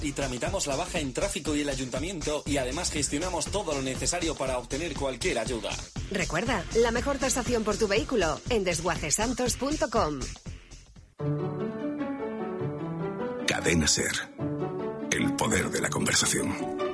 Y tramitamos la baja en tráfico y el ayuntamiento y además gestionamos todo lo necesario para obtener cualquier ayuda. Recuerda, la mejor tasación por tu vehículo en desguacesantos.com. Cadena SER. El poder de la conversación.